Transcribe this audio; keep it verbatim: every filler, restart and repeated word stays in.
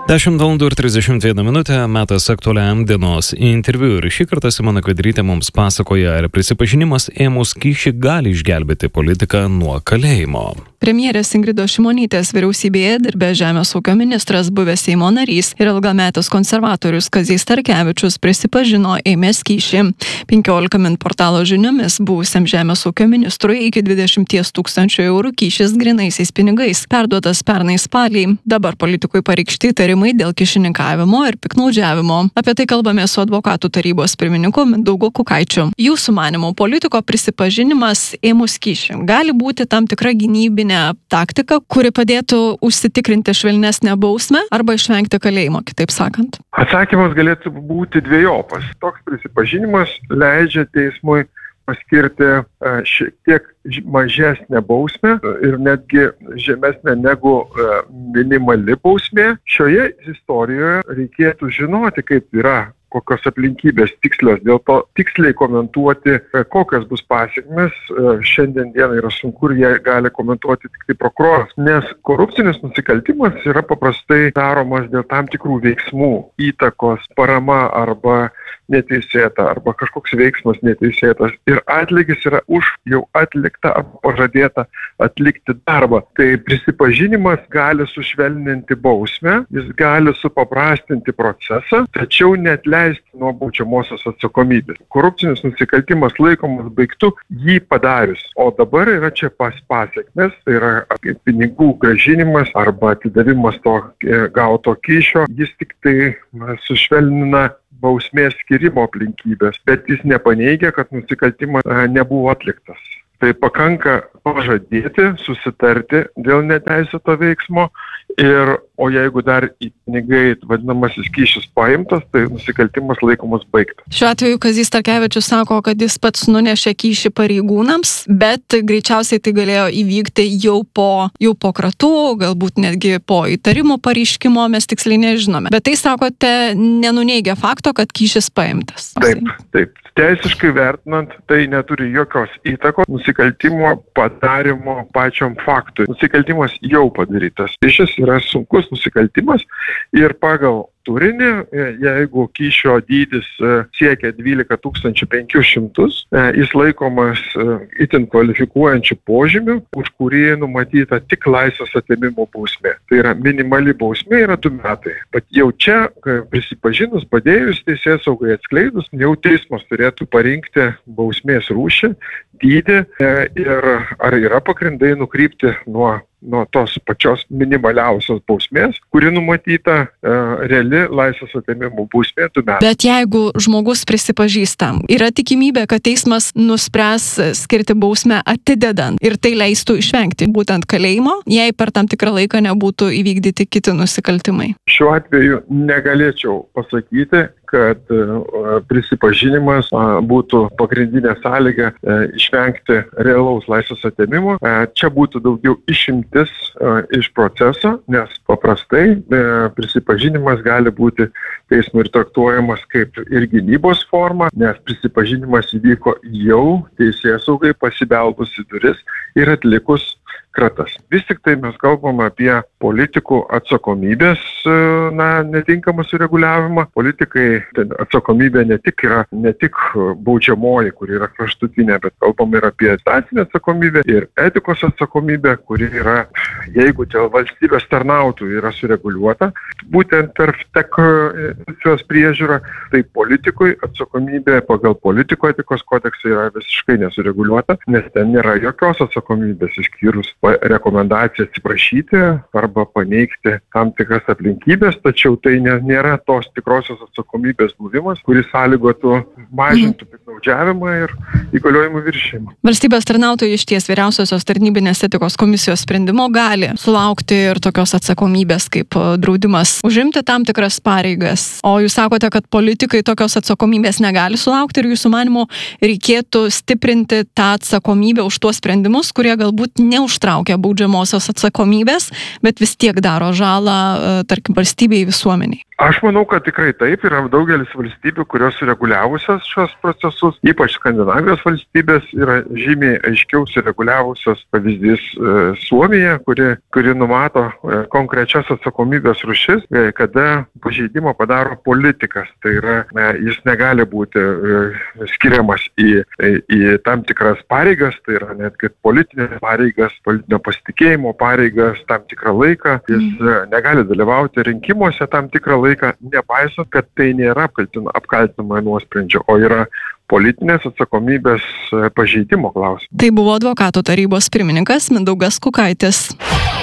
dešimt valandų ir trisdešimt viena minutė, metas aktualiam dienos interviu ir šį kartą Simona Kvederytė mums pasakoja, ar prisipažinimas ėmus kyšį gali išgelbėti politiką nuo kalėjimo. Premjerės Ingridos Šimonytės vyriausybėje dirbęs žemės ūkio ministras, buvęs Seimo narys ir ilgametis konservatorius Kazys Starkevičius prisipažino ėmęs kyšį. penkiolika min portalo žiniomis buvusiam žemės ūkio ministrui iki dvidešimt tūkstančių eurų kyšis grynaisiais pinigais, perduotas pernai spalį. Dabar politikui pareikšti įtarimai dėl kyšininkavimo ir piktnaudžiavimo. Apie tai kalbame su advokatų tarybos pirmininku Mindaugu Kukaičiu. Jūsų manymu, politiko prisipažinimas ėmus kyšį gali būti tam tikra gynybinė taktika, kuri padėtų užsitikrinti švelnesnę bausmę arba išvengti kalėjimo, kitaip sakant? Atsakymas galėtų būti dvejopas. Toks prisipažinimas leidžia teismui paskirti šiek tiek mažesnę bausmę ir netgi žemesnę negu minimali bausmė. Šioje istorijoje reikėtų žinoti, kaip yra, kokios aplinkybės tikslios, dėl to tiksliai komentuoti, kokios bus pasekmės. Šiandien dieną yra sunku ir jie gali komentuoti tik tai prokuroras, nes korupcinis nusikaltimas yra paprastai daromas dėl tam tikrų veiksmų, įtakos, parama arba neteisėta, arba kažkoks veiksmas neteisėtas ir atlygis yra už jau atliktą arba pažadėtą atlikti darbą. Tai prisipažinimas gali sušvelninti bausmę, jis gali supaprastinti procesą, tačiau neatleisti nuo baudžiamosios atsakomybės. Korupcinis nusikaltimas laikomas baigtu jį padarius, o dabar yra čia pas pasiekmes, tai yra pinigų grąžinimas arba atidavimas to gauto kyšio, jis tik tai sušvelnina bausmės skirimo aplinkybės, bet jis nepaneigia, kad nusikaltimas nebuvo atliktas. Tai pakanka pažadėti, susitarti dėl neteisėto veiksmo ir, o jeigu dar į pinigai vadinamasis kyšis paimtas, tai nusikaltimas laikomas baigtas. Šiuo atveju Kazys Starkevičius sako, kad jis pats nunešė kyšį pareigūnams, bet greičiausiai tai galėjo įvykti jau po, jau po kratų, galbūt netgi po įtarimo pareiškimo, mes tiksliai nežinome. Bet tai, sakote, nenuneigia fakto, kad kyšis paimtas. Taip, taip. Teisiškai vertinant, tai neturi jokios įtakos nusikaltimo padarimo pačiam faktui. Nusikaltimas jau padarytas. Šis yra sunkus nusikaltimas ir pagal turinį, jeigu kyšio dydis siekia dvylika tūkstančių penkis šimtus, jis laikomas itin kvalifikuojančių požymių, už kurį numatyta tik laisvės atėmimo bausmė. Tai yra minimali bausmė yra du metai. Bet jau čia prisipažinus, padėjus teisėsaugai atskleidus, jau teismas turėtų parinkti bausmės rūšį, dydį ir ar yra pagrindai nukrypti nuo nuo tos pačios minimaliausios bausmės, kuri numatyta e, reali laisvės atėmimo bausmė du metai. Bet jeigu žmogus prisipažįsta, yra tikimybė, kad teismas nuspręs skirti bausmę atidedant ir tai leistų išvengti būtent kalėjimo, jei per tam tikrą laiką nebūtų įvykdyti kiti nusikaltimai. Šiuo atveju negalėčiau pasakyti, kad prisipažinimas būtų pagrindinė sąlyga išvengti realaus laisvės atėmimo. Čia būtų daugiau išimtis iš proceso, nes paprastai prisipažinimas gali būti teismui ir traktuojamas kaip ir gynybos forma, nes prisipažinimas įvyko jau teisėsaugai pasibeldus į duris ir atlikus kratas. Vis tik tai mes kalbame apie politikų atsakomybės na, netinkamą sureguliavimą. Politikai atsakomybė ne tik yra ne tik baudžiamoji, kuri yra kraštutinė, bet kalbame ir apie statinę atsakomybę ir etikos atsakomybę, kuri yra, jeigu dėl valstybės tarnautojų yra sureguliuota, būtent per tek institucijos priežiūrą, tai politikui atsakomybė pagal politikų etikos kodeksą yra visiškai nesureguliuota, nes ten nėra jokios atsakomybės išskyrus rekomendaciją atsiprašyti arba paneigti tam tikras aplinkybės, tačiau tai nėra tos tikrosios atsakomybės buvimas, kuris sąlygotų mažintų piktnaudžiavimą ir įgaliojimų viršijimą. Valstybės tarnautojai iš ties vyriausiosios tarnybinės etikos komisijos sprendimo gali sulaukti ir tokios atsakomybės kaip draudimas užimti tam tikras pareigas. O jūs sakote, kad politikai tokios atsakomybės negali sulaukti ir jūsų manymu reikėtų stiprinti tą atsakomybę už tuos sprendimus, kurie galbūt neužtraukia baudžiamosios atsakomybės, bet vis tiek daro žalą, tarkim, valstybei, visuomeniai. Aš manau, kad tikrai taip. Yra daugelis valstybių, kurios sureguliavusios šios procesus, ypač Skandinavijos valstybės yra žymiai aiškiau sureguliavusios. Pavyzdys e, Suomija, kuri, kuri numato e, konkrečias atsakomybės rūšis, e, kada pažeidimo padaro politikas. Tai yra, e, jis negali būti e, skiriamas į, e, į tam tikras pareigas, tai yra netgi politinės pareigas, politinio pasitikėjimo pareigas tam tikrą laiką. Jis e, negali dalyvauti rinkimuose tam tikrą laiką. laiką, nepaisant, kad tai nėra apkaltinamojo nuosprendžio, o yra politinės atsakomybės pažeidimo klausimas. Tai buvo advokatų tarybos pirmininkas Mindaugas Kukaitis.